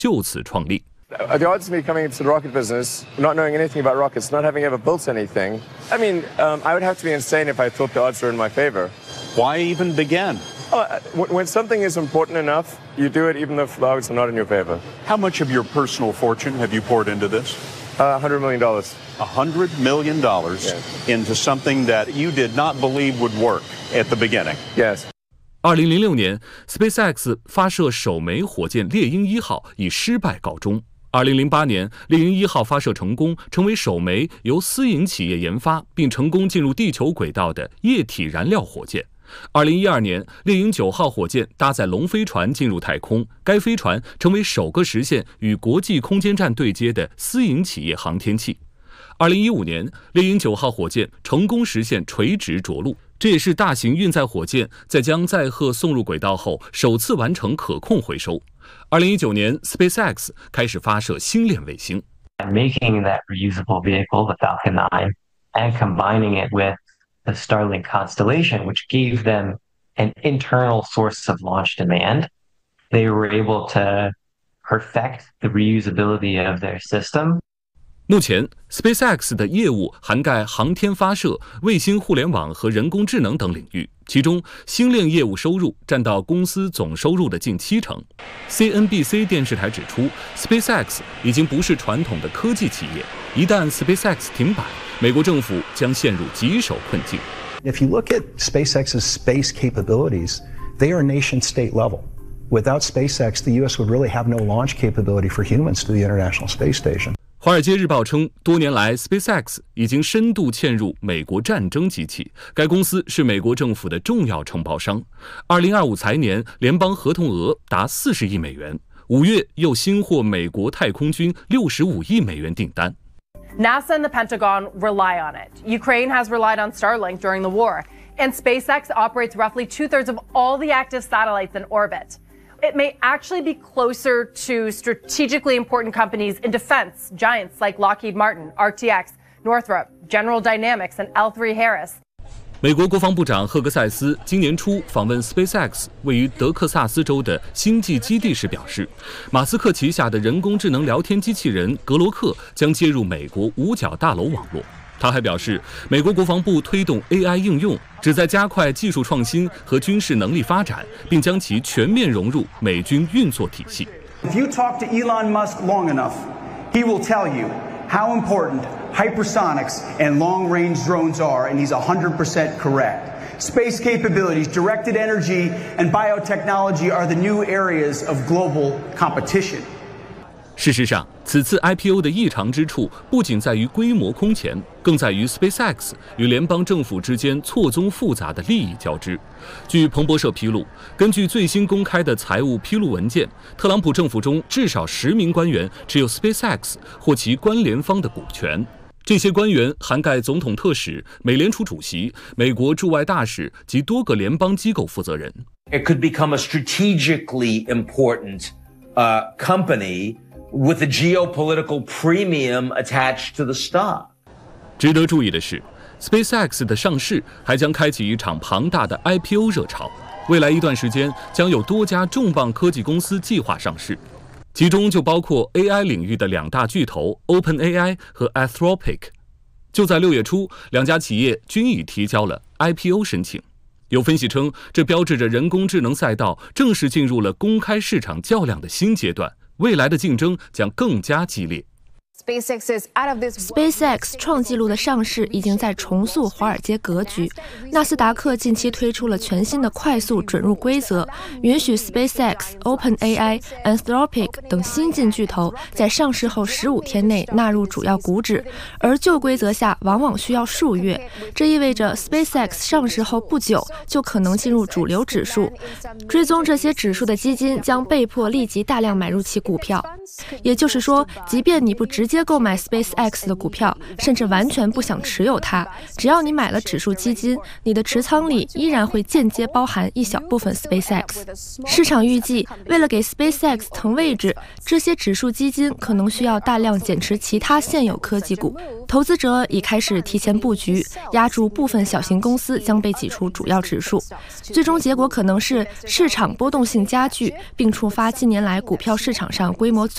就此创立。 The odds of me coming into the rocket business, not knowing anything about rockets, not having ever built anything, I mean, I would have to be insane if I thought the odds were in my favor. Why even begin? When something is important enough, you do it even if the odds are not in your favor. How much of your personal fortune have you poured into this? $100 million. $100 million into something that you did not believe would work at the beginning. Yes. 2006年 ，SpaceX 发射首枚火箭猎鹰1号以失败告终。2008年，猎鹰1号发射成功，成为首枚由私营企业研发并成功进入地球轨道的液体燃料火箭。2012年，猎鹰9号火箭搭载龙飞船进入太空，该飞船成为首个实现与国际空间站对接的私营企业航天器。2015年，猎鹰9号火箭成功实现垂直着陆，这也是大型运载火箭在将载荷送入轨道后首次完成可控回收。2019年 ，SpaceX 开始发射星链卫星。 Making that reusable vehicle, the Falcon 9, and combining it with the Starlink constellation, which gave them an internal source of launch demand, they were able to perfect the reusability of their system. 目前 ，SpaceX 的业务涵盖航天发射、卫星互联网和人工智能等领域，其中星链业务收入占到公司总收入的近70%。CNBC 电视台指出 ，SpaceX 已经不是传统的科技企业，一旦 SpaceX 停摆，美国政府将陷入棘手困境。 If you look at SpaceX's space capabilities, they are nation-state level. Without SpaceX, the U.S. would really have no launch capability for humans to the International Space Station. 华尔街日报称，多年来 SpaceX 已经深度嵌入美国战争机器，该公司是美国政府的重要承包商。2025财年联邦合同额达40亿美元，5月又新获美国太空军65亿美元订单。 NASA and the Pentagon rely on it. Ukraine has relied on Starlink during the war, and SpaceX operates roughly 2/3 of all the active satellites in orbit. It may actually be closer to strategically important companies in defense, giants like Lockheed Martin, RTX, Northrop, General Dynamics, and L3 Harris. 美国国防部长赫格塞斯今年初访问 SpaceX 位于德克萨斯州的星际基地时表示，马斯克旗下的人工智能聊天机器人格罗克将接入美国五角大楼网络。他还表示，美国国防部推动 AI 应用，旨在加快技术创新和军事能力发展，并将其全面融入美军运作体系。 If you talk to Elon Musk long enough, he will tell you how important hypersonics and long-range drones are, and he's 100% correct. Space capabilities, directed energy, and biotechnology are the new areas of global competition. 事实上，此次 IPO 的异常之处不仅在于规模空前，更在于 SpaceX 与联邦政府之间错综复杂的利益交织。据彭博社披露，根据最新公开的财务披露文件，特朗普政府中至少10名官员持有 SpaceX 或其关联方的股权。这些官员涵盖总统特使、美联储主席、美国驻外大使及多个联邦机构负责人。 It could become a strategically important company with a geopolitical premium attached to the stock. 值得注意的是 ，SpaceX 的上市还将开启一场庞大的 IPO 热潮。未来一段时间将有多家重磅科技公司计划上市，其中就包括 AI 领域的2大巨头 OpenAI 和 Anthropic。就在6月初，2家企业均已提交了 IPO 申请。有分析称，这标志着人工智能赛道正式进入了公开市场较量的新阶段。未来的竞争将更加激烈。 SpaceX 创纪录的上市已经在重塑华尔街格局。纳斯达克近期推出了全新的快速准入规则，允许 SpaceX、OpenAI、Anthropic 等新晋巨头在上市后15天内纳入主要股指，而旧规则下往往需要数月。这意味着 SpaceX 上市后不久就可能进入主流指数，追踪这些指数的基金将被迫立即大量买入其股票。也就是说，即便你不直接购买 SpaceX 的股票，甚至完全不想持有它，只要你买了指数基金，你的持仓里依然会间接包含一小部分 SpaceX。市场预计，为了给 SpaceX 腾位置，这些指数基金可能需要大量减持其他现有科技股。投资者已开始提前布局，压住部分小型公司将被挤出主要指数。最终结果可能是市场波动性加剧，并触发近年来股票市场上规模最